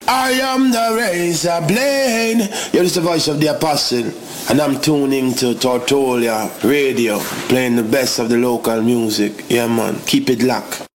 I am the razor blade. You're just the voice of the apostle. And I'm tuning to Tortolia Radio, playing the best of the local music. Yeah, man. Keep it locked.